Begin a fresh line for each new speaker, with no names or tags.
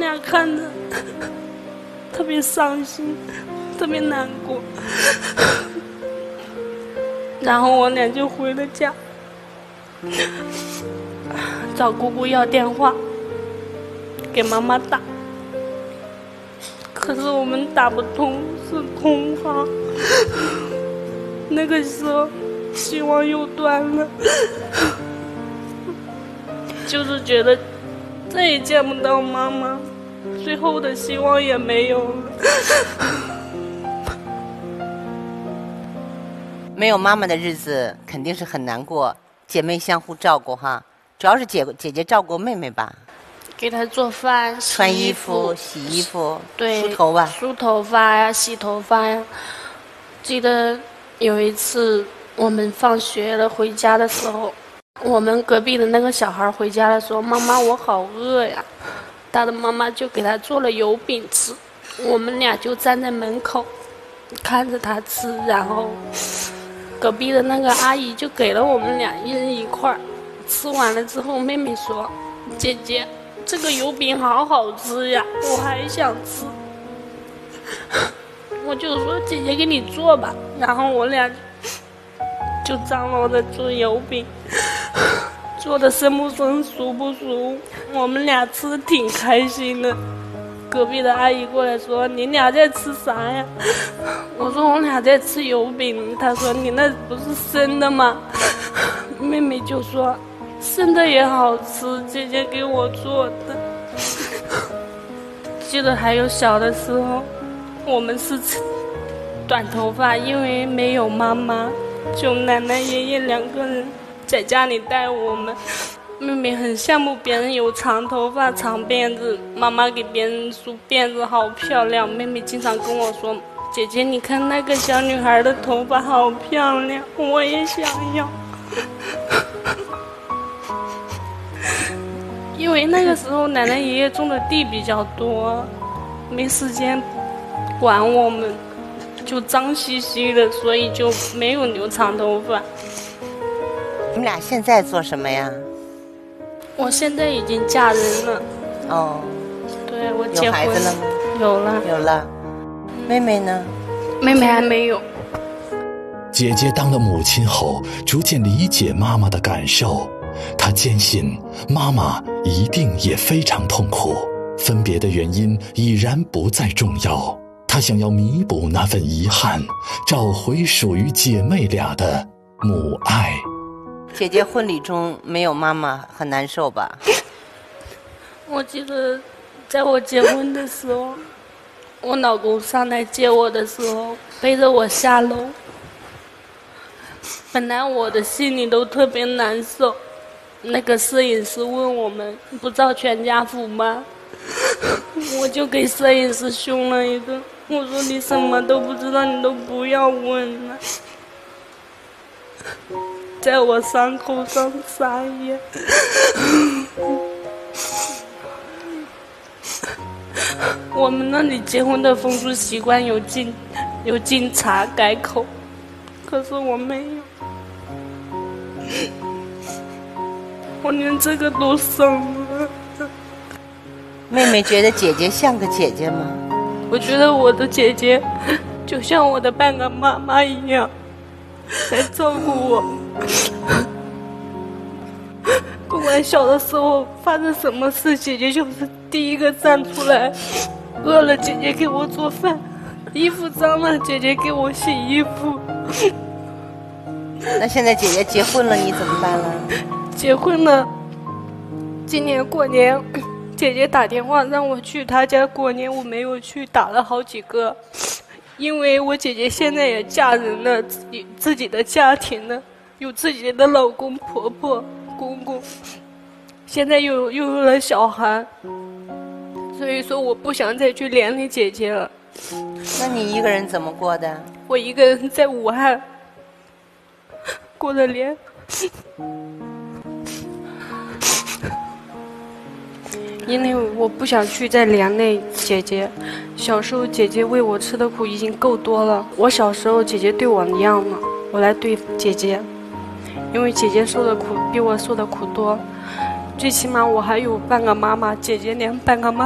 俩看着特别伤心，特别难过。然后我俩就回了家，找姑姑要电话，给妈妈打。可是我们打不通，是空号。那个时候希望又断了，就是觉得再也见不到妈妈，最后的希望也没有了。
没有妈妈的日子肯定是很难过，姐妹相互照顾哈，主要是姐姐照顾妹妹吧，
给她做饭、
穿衣服、洗衣服，
对，
梳头发、
梳头发呀、洗头发呀。记得有一次我们放学了回家的时候，我们隔壁的那个小孩回家了，说：“妈妈，我好饿呀。”他的妈妈就给他做了油饼吃，我们俩就站在门口看着他吃，然后隔壁的那个阿姨就给了我们俩一人一块。吃完了之后，妹妹说：“姐姐，这个油饼好好吃呀，我还想吃。”我就说：“姐姐给你做吧。”然后我俩就张罗着做油饼，做的生不生熟不熟，我们俩吃的挺开心的。隔壁的阿姨过来说：“你俩在吃啥呀？”我说：“我俩在吃油饼。”她说：“你那不是生的吗？”妹妹就说：“生的也好吃，姐姐给我做的。”记得还有小的时候，我们是短头发，因为没有妈妈，就奶奶爷爷两个人在家里带我们。妹妹很羡慕别人有长头发、长辫子，妈妈给别人梳辫子好漂亮。妹妹经常跟我说：“姐姐，你看那个小女孩的头发好漂亮，我也想要。”因为那个时候奶奶爷爷种的地比较多，没时间管我们，就脏兮兮的，所以就没有留长头发。
你们俩现在做什么呀？
我现在已经嫁人了。
哦，
对，我结婚
有孩子了吗？
有了。
有了。妹妹呢？
妹妹还没有。
姐姐当了母亲后，逐渐理解妈妈的感受。她坚信妈妈一定也非常痛苦，分别的原因已然不再重要。她想要弥补那份遗憾，找回属于姐妹俩的母爱。
姐姐婚礼中没有妈妈，很难受吧？
我记得在我结婚的时候，我老公上来接我的时候，背着我下楼。本来我的心里都特别难受。那个摄影师问我们不照全家福吗？我就给摄影师凶了一顿，我说你什么都不知道，你都不要问了。在我伤口上撒盐。我们那里结婚的风俗习惯有敬茶改口，可是我没有。我连这个都生了。
妹妹觉得姐姐像个姐姐吗？
我觉得我的姐姐就像我的半个妈妈一样，来照顾我。不管小的时候发生什么事，姐姐就是第一个站出来。饿了，姐姐给我做饭；衣服脏了，姐姐给我洗衣服。
那现在姐姐结婚了，你怎么办了？
结婚了，今年过年，姐姐打电话让我去她家过年，我没有去，打了好几个。因为我姐姐现在也嫁人了，自己的家庭了，有自己的老公、婆婆、公公，现在又有了小孩，所以说我不想再去连累姐姐了。
那你一个人怎么过的？
我一个人在武汉过的年。因为我不想去再连累姐姐。小时候姐姐为我吃的苦已经够多了，我小时候姐姐对我一样嘛，我来对姐姐，因为姐姐受的苦比我受的苦多，最起码我还有半个妈妈，姐姐连半个妈